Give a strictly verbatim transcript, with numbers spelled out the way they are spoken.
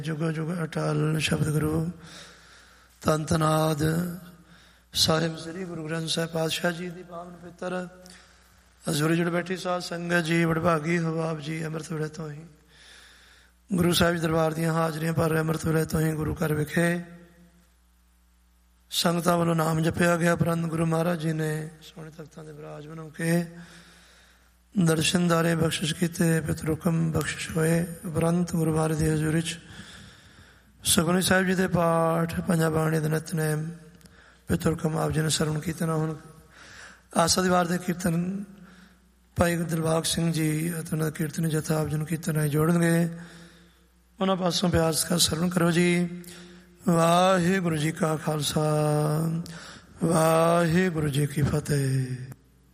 ਜੁਗੋ ਜੁਗ ਅਟਲ ਸ਼ਬਦ ਗੁਰੂ ਧੰਨ ਧਨਾਦ ਸਾਹਿਬ ਸ੍ਰੀ ਗੁਰੂ ਗ੍ਰੰਥ ਸਾਹਿਬ ਪਾਤਸ਼ਾਹ ਜੀ ਦੀ ਪਾਵਨ ਪਿੱਤਰ ਹਜ਼ੂਰੀ ਜੁੜ ਬੈਠੀ ਸਾਧ ਸੰਗਤ ਜੀ ਵਡਭਾਗੀ ਹੋ ਆਪ ਜੀ। ਅੰਮ੍ਰਿਤ ਵੇਲੇ ਤੋਂ ਹੀ ਗੁਰੂ ਸਾਹਿਬ ਦਰਬਾਰ ਦੀਆਂ ਹਾਜ਼ਰੀਆਂ ਭਰ ਅੰਮ੍ਰਿਤ ਵੇਲੇ ਤੋਂ ਹੀ ਗੁਰੂ ਘਰ ਵਿਖੇ ਸੰਗਤਾਂ ਵੱਲੋਂ ਨਾਮ ਜਪਿਆ ਗਿਆ। ਉਪਰੰਤ ਗੁਰੂ ਮਹਾਰਾਜ ਜੀ ਨੇ ਸੋਹਣੇ ਤਖਤਾਂ ਦੇ ਵਿਰਾਜਮਾਨ ਹੋ ਕੇ ਦਰਸ਼ਨਦਾਰੇ ਬਖਸ਼ਿਸ਼ ਕੀਤੇ, ਪਿਤਰੁਕਮ ਬਖਸ਼ਿਸ਼ ਹੋਏ। ਉਪਰੰਤ ਗੁਰੂ ਮਹਾਰਾਜ ਦੀ ਹਜ਼ੂਰੀ 'ਚ ਸੁਖਮਨੀ ਸਾਹਿਬ ਜੀ ਦੇ ਪਾਠ, ਪੰਜਾਂ ਬਾਣੀ ਦੇ ਨਿਤਨੇਮ, ਪਿਤਰੁਕਮ ਆਪ ਜੀ ਨੇ ਸਰਵਣ ਕੀਤੇ। ਹੁਣ ਆਸਾ ਦੀ ਵਾਰ ਦੇ ਕੀਰਤਨ ਭਾਈ ਦਿਲਬਾਗ ਸਿੰਘ ਜੀ ਅਤੇ ਉਹਨਾਂ ਦਾ ਕੀਰਤਨੀ ਜਥਾ ਆਪ ਜੀ ਨੂੰ ਕੀਰਤਨ ਰਾਹੀਂ ਜੋੜਨਗੇ। ਉਹਨਾਂ ਪਾਸੋਂ ਪਿਆਰ ਸਤਿਕਾਰ ਸਰਵਣ ਕਰੋ ਜੀ। ਵਾਹਿਗੁਰੂ ਜੀ ਕਾ ਖਾਲਸਾ, ਵਾਹਿਗੁਰੂ ਜੀ ਕੀ ਫਤਿਹ।